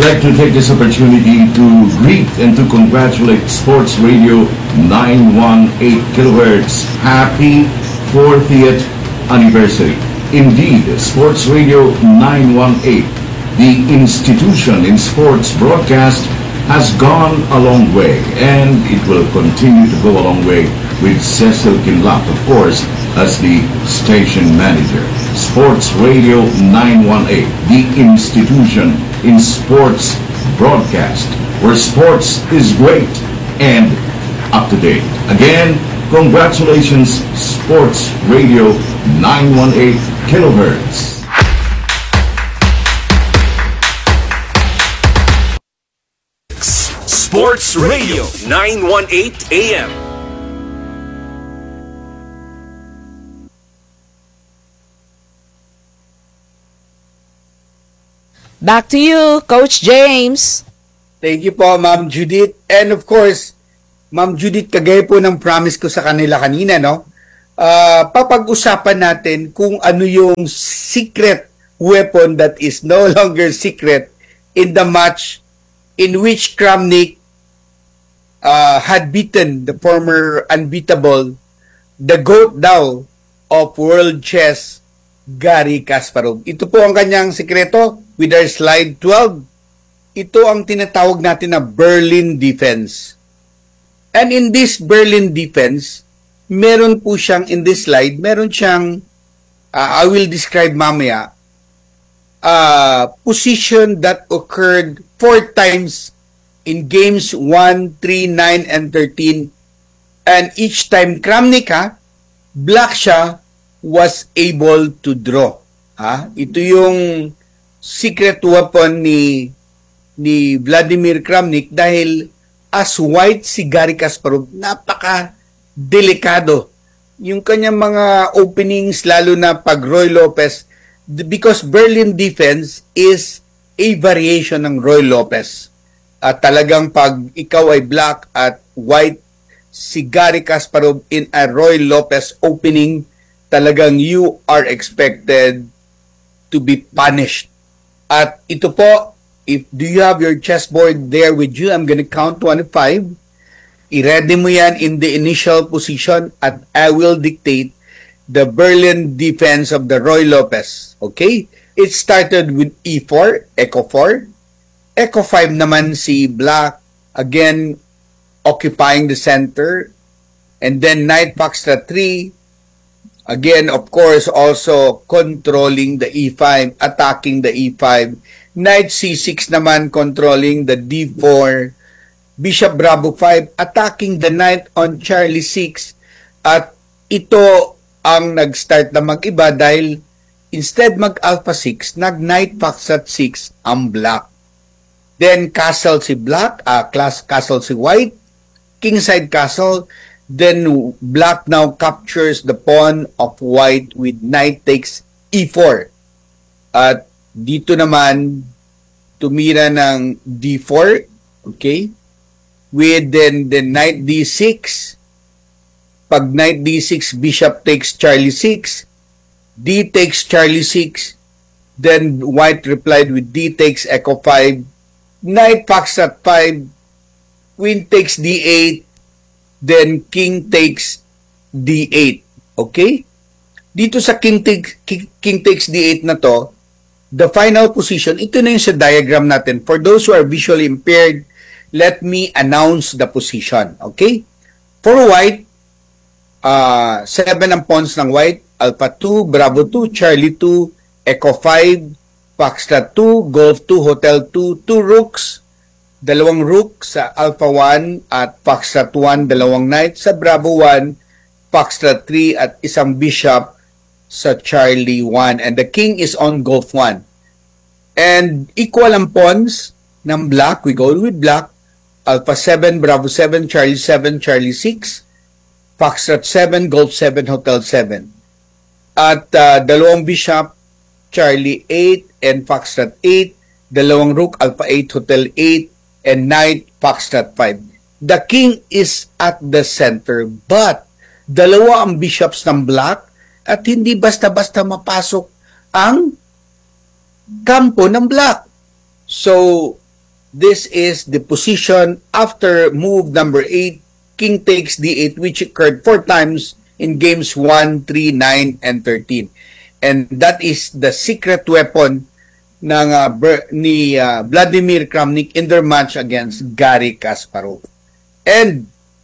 like to take this opportunity to greet and to congratulate Sports Radio 918 kilohertz. Happy 40th anniversary. Indeed, Sports Radio 918, the institution in sports broadcast, has gone a long way, and it will continue to go a long way with Cecil Kinlap, of course, as the station manager. Sports Radio 918, the institution in sports broadcast, where sports is great and up to date. Again, congratulations, Sports Radio 918 kilohertz. Sports Radio 918 AM. Back to you, Coach James. Thank you po, Ma'am Judith. And of course, Ma'am Judith, kagaya po ng promise ko sa kanila kanina, no? Papag-usapan natin kung ano yung secret weapon that is no longer secret in the match in which Kramnik had beaten the former unbeatable, the GOAT daw of world chess, Garry Kasparov. Ito po ang kanyang sikreto with our slide 12. Ito ang tinatawag natin na Berlin defense. And in this Berlin defense, meron po siyang, in this slide, meron siyang, I will describe mamaya, position that occurred 4 times in games 1, 3, 9, and 13. And each time Kramnik, black siya, was able to draw. Ito yung secret weapon ni Vladimir Kramnik dahil as white si Garry Kasparov, napaka-delikado. Yung kanyang mga openings, lalo na pag Roy Lopez, because Berlin defense is a variation ng Roy Lopez. At talagang pag ikaw ay black at white, si Garry Kasparov in a Roy Lopez opening, talagang you are expected to be punished. At ito po, do you have your chessboard there with you? I'm gonna count 1 to 5. I-ready mo yan in the initial position at I will dictate the Berlin defense of the Roy Lopez. Okay? It started with E4, Echo 4. Echo 5 naman si Black, again, occupying the center. And then Knight Foxtrot 3. Again, of course, also controlling the E5, attacking the E5. Knight C6 naman, controlling the D4. Bishop Bravo 5, attacking the Knight on Charlie 6. At ito ang nag-start na mag-iba dahil instead mag-Alpha 6, nag-Knight Foxtrot 6 ang Black. Then Castle si Black, Castle si White, Kingside Castle. Then Black now captures the pawn of White with Knight takes E4. At dito naman, tumira ng D4, okay? With then Knight D6. Pag Knight D6, Bishop takes Charlie 6. D takes Charlie 6. Then White replied with D takes Echo 5. Knight Foxtrot 5. Queen takes D8. Then King takes D8. Okay? Dito sa King takes D8 na to, the final position, ito na yung sa diagram natin. For those who are visually impaired, let me announce the position. Okay? For White, 7 ang pawns ng White. Alpha 2, Bravo 2, Charlie 2, Echo 5, Foxtrot 2, Golf 2, Hotel 2, 2 Rooks, 2 Rook sa Alpha 1 at Foxtrot 1, 2 Knight sa Bravo 1, Foxtrot 3 at isang Bishop sa Charlie 1. And the King is on Golf 1. And equal ang pawns ng Black. We go with Black. Alpha 7, Bravo 7, Charlie 7, Charlie 6, Foxtrot 7, Golf 7, Hotel 7. At 2 Bishop, Charlie 8 and Foxtrot 8, 2 Rook, Alpha 8, Hotel 8, and Knight Foxtrot 5. The King is at the center, but dalawa ang bishops ng Black at hindi basta-basta mapasok ang kampo ng Black. So, This is the position after move number 8, king takes d8, which occurred 4 times in games 1, 3, 9, and 13. And that is the secret weapon ng ni Vladimir Kramnik in their match against Garry Kasparov. And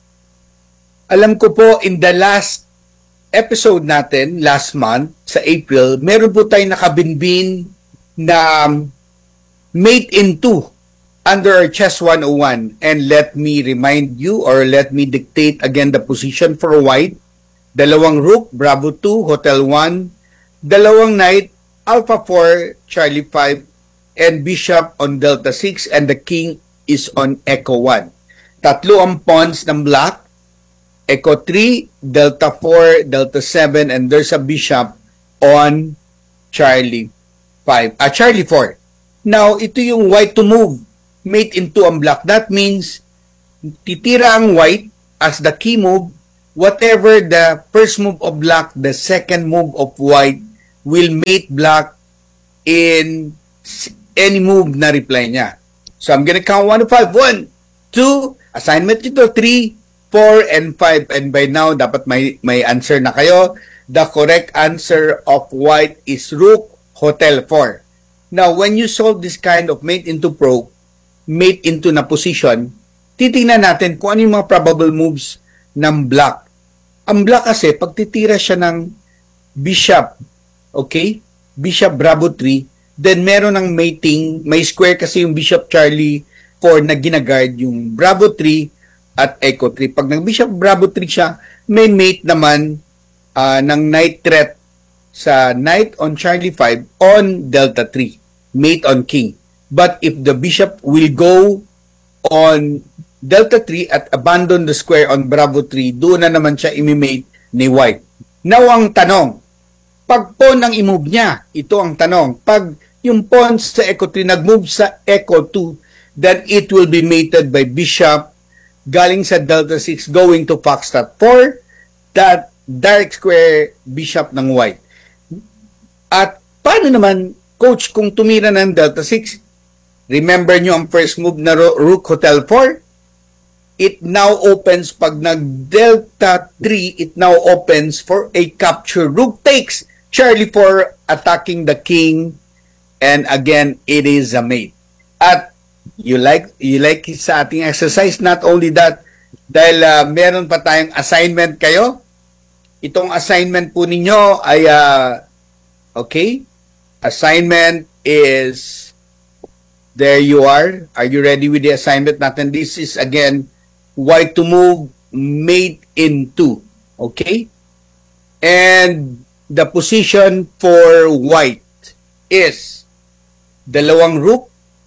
alam ko po, in the last episode natin, last month, sa April, meron po tayong nakabinbin na mate in 2 under our Chess 101. And let me remind you, or let me dictate again the position for white. Dalawang rook, Bravo 2, Hotel 1. Dalawang knight, Alpha 4, Charlie 5, and bishop on Delta 6, and the king is on Echo 1. Tatlo ang pawns ng black, Echo 3, Delta 4, Delta 7, and there's a bishop on Charlie 5, Charlie 4. Now, ito yung white to move, mate into ang black. That means, titira ang white as the key move. Whatever the first move of black, the second move of white will mate black in any move na reply niya. So, I'm gonna count 1 to 5. 1, 2, assignment ito, 3, 4, and 5. And by now, dapat may answer na kayo. The correct answer of white is rook, Hotel 4. Now, when you solve this kind of mate into na position, titingnan natin kung ano yung mga probable moves ng black. Ang black kasi, pag titira siya ng bishop, okay? Bishop Bravo 3, then meron ng mating, may square kasi yung bishop Charlie 4 na ginaguard yung Bravo 3 at Echo 3. Pag nag-bishop Bravo 3 siya, may mate naman ng knight threat sa knight on Charlie 5 on Delta 3. Mate on king. But if the bishop will go on Delta 3 at abandon the square on Bravo 3, doon na naman siya imimate ni white. Now ang tanong, pag pawn ang imove niya, ito ang tanong. Pag yung pawn sa Echo 3 nag-move sa Echo 2, then it will be mated by bishop galing sa Delta 6 going to Foxtrot 4, that direct square bishop ng white. At paano naman, coach, kung tumira ng Delta 6? Remember nyo ang first move na Rook Hotel 4? It now opens, pag nag-Delta 3, it now opens for a capture. Rook takes, Charlie 4 attacking the king, and again, it is a mate. At you like sa ating exercise, not only that, dahil meron pa tayong assignment kayo. Itong assignment po ninyo ay, okay, assignment is, there you are. Are you ready with the assignment natin? This is again, white to move, mate in 2. Okay? And the position for white is dalawang rook,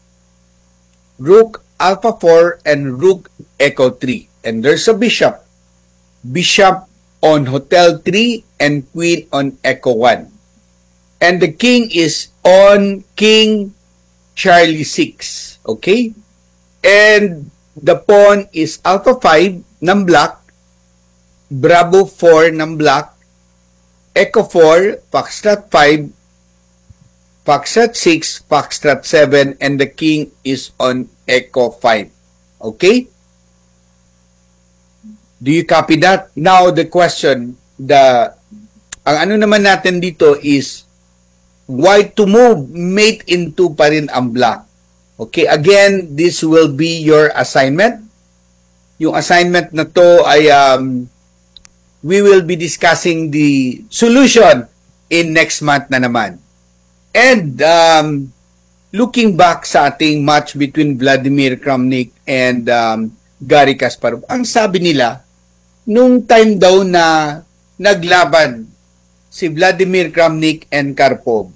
Rook Alpha 4, and Rook Echo 3. And there's a bishop. Bishop on Hotel 3 and Queen on Echo 1. And the king is on King Charlie 6. Okay? And the pawn is Alpha 5 ng black, Bravo 4 ng black, Echo 4, Foxtrot 5, Foxtrot 6, Foxtrot 7, and the king is on Echo 5. Okay? Do you copy that? Now the question, ang ano naman natin dito is white to move, mate into pa rin ang black. Okay, again, this will be your assignment. Yung assignment na to ay we will be discussing the solution in next month na naman. And looking back sa ating match between Vladimir Kramnik and Garry Kasparov, ang sabi nila, nung time daw na naglaban si Vladimir Kramnik and Karpov,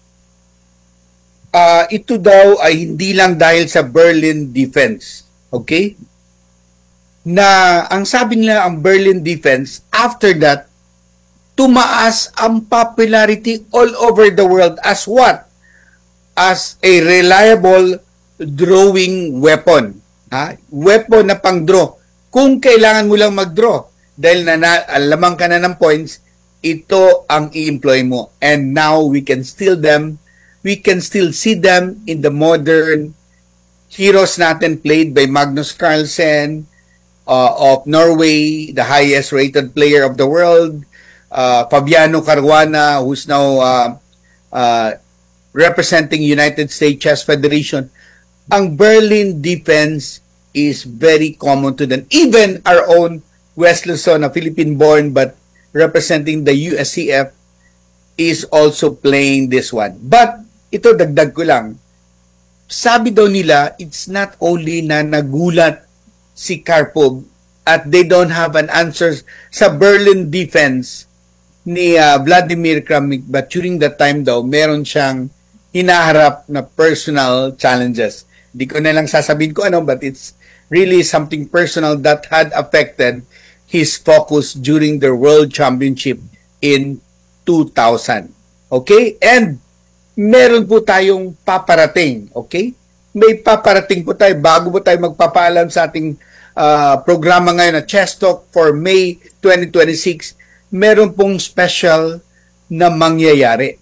ito daw ay hindi lang dahil sa Berlin defense. Okay? Na ang sabi nila ang Berlin defense, after that, tumaas ang popularity all over the world as what? As a reliable drawing weapon. Weapon na pang-draw. Kung kailangan mo lang mag-draw, dahil alamang ka na ng points, ito ang i-employ mo. And now we can still see them in the modern heroes natin played by Magnus Carlsen of Norway, the highest rated player of the world, Fabiano Caruana, who's now representing United States Chess Federation. Ang Berlin defense is very common to them. Even our own Wes Luzon, a Philippine-born but representing the USCF, is also playing this one. But, ito dagdag ko lang, sabi daw nila, it's not only na nagulat si Karpov at they don't have an answer sa Berlin defense ni Vladimir Kramnik, but during that time daw, meron siyang hinaharap na personal challenges. Di ko na lang sasabihin ko ano, but it's really something personal that had affected his focus during the World Championship in 2000. Okay? And meron po tayong paparating. Okay? May paparating po tayo bago po tayo magpapaalam sa ating programa ngayon na Chess Talk for May 2026. Meron pong special na mangyayari.